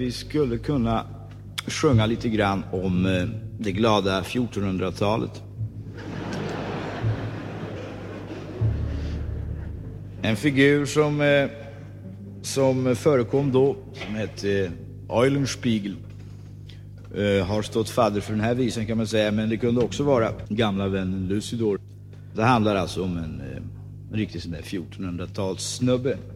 vi skulle kunna sjunga lite grann om det glada 1400-talet. En figur som förekom då, som hette Eulenspiegel, har stått fadder för den här visan kan man säga, men det kunde också vara gamla vännen Lucidor. Det handlar alltså om en riktigt sån där 1400-tals snubbe.